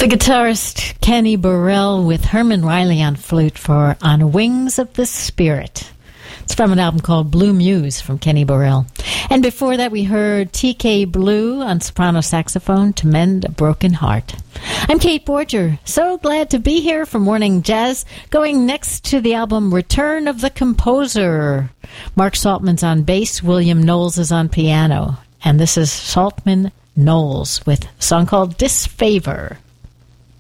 The guitarist Kenny Burrell with Herman Riley on flute for On Wings of the Spirit. It's from an album called Blue Muse from Kenny Burrell. And before that we heard TK Blue on soprano saxophone to Mend a Broken Heart. I'm Kate Borger. So glad to be here for Morning Jazz. Going next to the album Return of the Composer. Mark Saltman's on bass, William Knowles is on piano. And this is Saltman Knowles with a song called Disfavor.